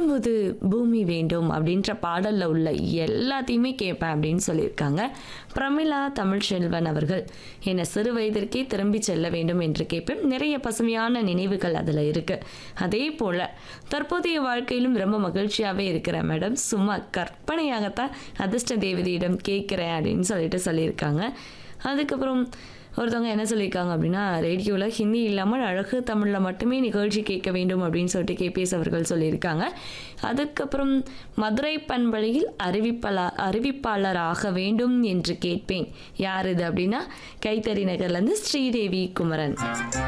வாழும்போது பூமி வேண்டும் அப்படின்ற பாடல்ல உள்ள எல்லாத்தையுமே கேட்பேன் அப்படின்னு சொல்லியிருக்காங்க பிரமிளா தமிழ்ச்செல்வன் அவர்கள். என்னை சிறு வயதிற்கே திரும்பி செல்ல வேண்டும் என்று கேட்பேன். நிறைய பசுமையான நினைவுகள் அதில் இருக்கு. அதே போல தற்போதைய வாழ்க்கையிலும் ரொம்ப மகிழ்ச்சியாகவே இருக்கிறேன் மேடம். சும்மா கற்பனையாகத்தான் அதிர்ஷ்ட தேவதையிடம் கேட்குறேன் அப்படின்னு சொல்லியிருக்காங்க. அதுக்கப்புறம் ஒருத்தவங்க என்ன சொல்லியிருக்காங்க அப்படின்னா, ரேடியோவில் ஹிந்தி இல்லாமல் அழகு தமிழில் மட்டுமே நிகழ்ச்சி கேட்க வேண்டும் அப்படின்னு சொல்லிட்டு கேபிஎஸ் அவர்கள் சொல்லியிருக்காங்க. அதுக்கப்புறம் மதுரை பண்பலையில் அறிவிப்பாளராக வேண்டும் என்று கேட்பேன். யார் இது அப்படின்னா, கைத்தறி நகர்லேருந்து ஸ்ரீதேவி குமரன்.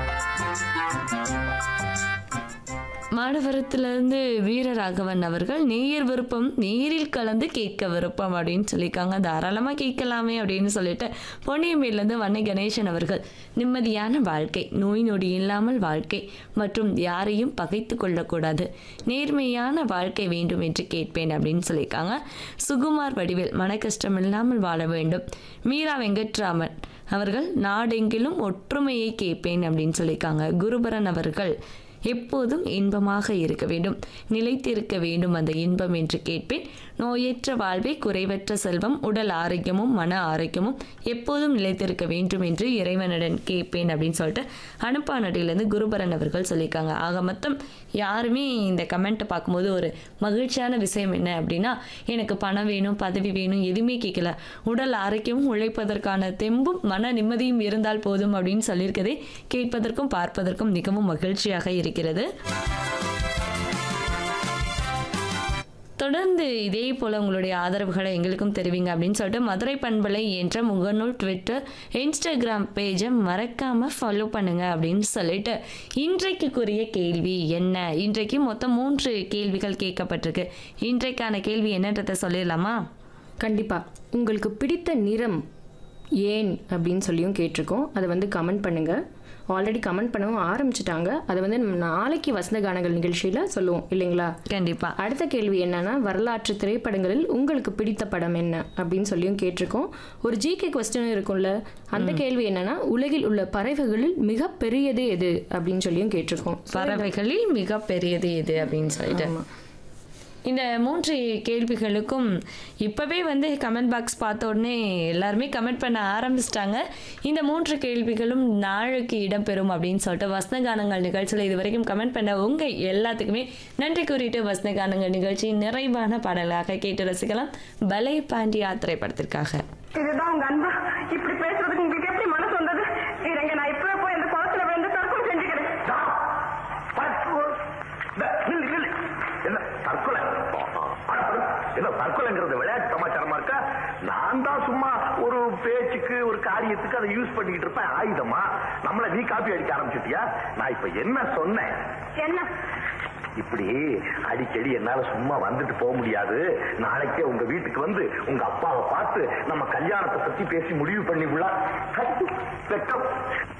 மாடவரத்திலிருந்து வீரராகவன் அவர்கள் நேயர் விருப்பம் நேரில் கலந்து கேட்க விருப்பம் அப்படின்னு சொல்லியிருக்காங்க. தாராளமாக கேட்கலாமே அப்படின்னு சொல்லிட்டு பொன்னியம்பேட்டிலேருந்து வன்னை கணேசன் அவர்கள் நிம்மதியான வாழ்க்கை, நோய் நொடி இல்லாமல் வாழ்க்கை மற்றும் யாரையும் பகைத்து கொள்ளக்கூடாது, நேர்மையான வாழ்க்கை வேண்டும் என்று கேட்பேன் அப்படின்னு சொல்லியிருக்காங்க. சுகுமார் வடிவில் மன கஷ்டம் இல்லாமல் வாழ வேண்டும். மீரா வெங்கட்ராமன் அவர்கள் நாடெங்கிலும் ஒற்றுமையை கேட்பேன் அப்படின்னு சொல்லியிருக்காங்க. குருபரன் அவர்கள் எப்போதும் இன்பமாக இருக்க வேண்டும், நிலைத்திருக்க வேண்டும் அந்த இன்பம் என்று கேட்பேன். நோயற்ற வாழ்வே குறைவற்ற செல்வம், உடல் ஆரோக்கியமும் மன ஆரோக்கியமும் எப்போதும் நிலைத்திருக்க வேண்டும் என்று இறைவனுடன் கேட்பேன் அப்படின்னு சொல்லிட்டு அனுப்பானடியிலேருந்து குருபரன் அவர்கள் சொல்லியிருக்காங்க. ஆக மொத்தம் யாருமே இந்த கமெண்ட்டை பார்க்கும்போது ஒரு மகிழ்ச்சியான விஷயம் என்ன அப்படின்னா, எனக்கு பணம் வேணும் பதவி வேணும் எதுவுமே கேட்கல, உடல் ஆரோக்கியமும் உழைப்பதற்கான தெம்பும் மன நிம்மதியும் இருந்தால் போதும் அப்படின்னு சொல்லியிருக்கதே கேட்பதற்கும் பார்ப்பதற்கும் மிகவும் மகிழ்ச்சியாக இருக்கிறது. தொடர்ந்து இதே போல உங்களுடைய ஆதரவுகளை எங்களுக்கும் தெரிவிங்க அப்படின்னு சொல்லிட்டு மதுரை பண்பலை என்ற முகநூல், ட்விட்டர், இன்ஸ்டாகிராம் பேஜை மறக்காம ஃபாலோ பண்ணுங்க அப்படின்னு சொல்லிட்டு இன்றைக்குரிய கேள்வி என்ன? இன்றைக்கு மொத்தம் 3 கேள்விகள் கேட்கப்பட்டிருக்கு. இன்றைக்கான கேள்வி என்னன்றதை சொல்லிடலாமா? கண்டிப்பா. உங்களுக்கு பிடித்த நிறம் ஏன் அப்படின்னு சொல்லியும் கேட்டிருக்கோம். அதை கமெண்ட் பண்ணுங்க. ஆல்ரெடி கமெண்ட் பண்ணவும் ஆரம்பிச்சிட்டாங்க. அதை நாளைக்கு வசந்த கானங்கள் நிகழ்ச்சியில சொல்லுவோம் இல்லைங்களா? கண்டிப்பா. அடுத்த கேள்வி என்னன்னா, வரலாற்று திரைப்படங்களில் உங்களுக்கு பிடித்த படம் என்ன அப்படின்னு சொல்லியும் கேட்டிருக்கோம். ஒரு ஜிகே கொஸ்டின் இருக்கும்ல, அந்த கேள்வி என்னன்னா, உலகில் உள்ள பறவைகளில் மிக பெரியது எது அப்படின்னு சொல்லியும் கேட்டிருக்கோம். பறவைகளில் மிக பெரியது எது அப்படின்னு சொல்லிட்டு இந்த 3 கேள்விகளுக்கும் இப்போவே கமெண்ட் பாக்ஸ் பார்த்த உடனே எல்லாருமே கமெண்ட் பண்ண ஆரம்பிச்சிட்டாங்க. இந்த 3 கேள்விகளும் நாளைக்கு இடம்பெறும் அப்படின்னு சொல்லிட்டு வசந்த கானங்கள் நிகழ்ச்சியில் இது வரைக்கும் கமெண்ட் பண்ண உங்கள் எல்லாத்துக்குமே நன்றி கூறிட்டு வசந்த கானங்கள் நிகழ்ச்சி நிறைவான பாடலாக கேட்டு ரசிக்கலாம். பலே பாண்டியா திரைப்படத்திற்காக. இதுதான் உங்க அன்பா? இப்படி பேசுறதுக்கு உங்களுக்கு எப்படி மனசு வந்தது? இருங்க, நான் இப்பவே போய் அந்த குளத்துல விழுந்து தற்கொலை செஞ்சுக்கிறேன். என்ன தற்கொலை? என்ன தற்கொலைங்கிறது விளையாட்டு சமாச்சாரமா இருக்கா? நான் தான் சும்மா ஒரு பேச்சுக்கு ஒரு காரியத்துக்கு அதை யூஸ் பண்ணிக்கிட்டு இருப்பேன். ஆயுதமா நம்மள நீ காப்பி அடிக்க ஆரம்பிச்சிட்டியா? நான் இப்ப என்ன சொன்னேன்? என்ன இப்படி அடிக்கடி என்னால சும்மா வந்துட்டு போக முடியாது. நாளைக்கே உங்க வீட்டுக்கு வந்து உங்க அப்பாவை பார்த்து நம்ம கல்யாணத்தை பத்தி பேசி முடிவு பண்ணிக்கலாம்.